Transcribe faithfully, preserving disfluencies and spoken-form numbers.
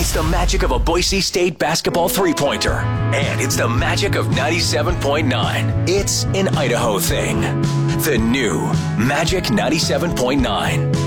It's the magic of a Boise State basketball three-pointer. And it's the magic of ninety-seven point nine. It's an Idaho thing. The new Magic ninety-seven point nine.